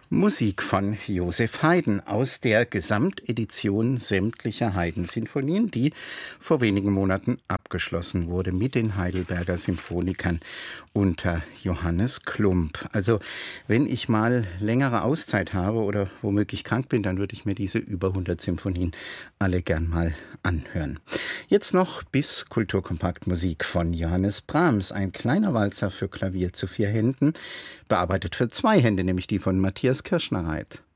Musik von Joseph Haydn aus der Gesamtedition sämtlicher Haydn-Sinfonien, die vor wenigen Monaten abgeschlossen wurde mit den Heidelberger Symphonikern unter Johannes Klumpp. Also wenn ich mal längere Auszeit habe oder womöglich krank bin, dann würde ich mir diese über 100 Symphonien alle gern mal anhören. Jetzt noch bis Kulturkompakt Musik von Johannes Brahms, ein kleiner Walzer für Klavier zu 4 Händen, bearbeitet für 2 Hände, nämlich die von Matthias Kirschnereit.